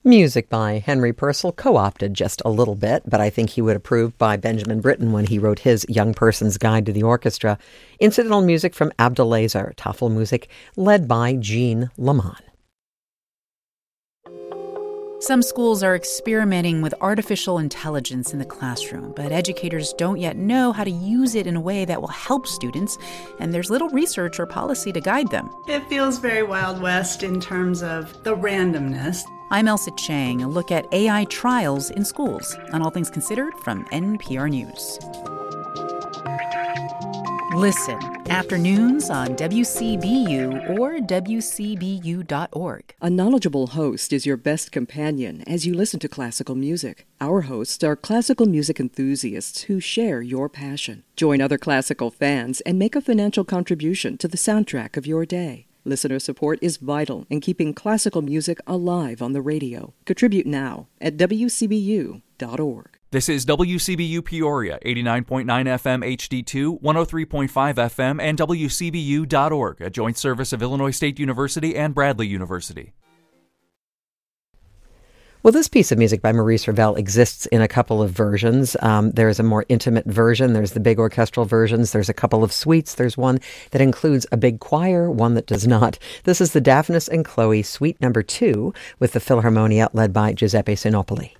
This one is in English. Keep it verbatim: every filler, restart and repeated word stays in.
Music by Henry Purcell, co-opted just a little bit, but I think he would approve by Benjamin Britten when he wrote his Young Person's Guide to the Orchestra. Incidental music from Abdelazer, Tafelmusik, led by Jean Lamont. Some schools are experimenting with artificial intelligence in the classroom, but educators don't yet know how to use it in a way that will help students, and there's little research or policy to guide them. It feels very Wild West in terms of the randomness. I'm Elsa Chang, a look at A I trials in schools on All Things Considered from N P R News. Listen, afternoons on W C B U or W C B U dot org. A knowledgeable host is your best companion as you listen to classical music. Our hosts are classical music enthusiasts who share your passion. Join other classical fans and make a financial contribution to the soundtrack of your day. Listener support is vital in keeping classical music alive on the radio. Contribute now at W C B U dot org. This is W C B U Peoria, eighty-nine point nine F M H D two, one oh three point five F M, and W C B U dot org, a joint service of Illinois State University and Bradley University. Well, this piece of music by Maurice Ravel exists in a couple of versions. Um, there's a more intimate version. There's the big orchestral versions. There's a couple of suites. There's one that includes a big choir, one that does not. This is the Daphnis and Chloe Suite Number Two with the Philharmonia led by Giuseppe Sinopoli.